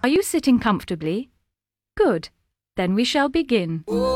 Are you sitting comfortably? Good. Then we shall begin.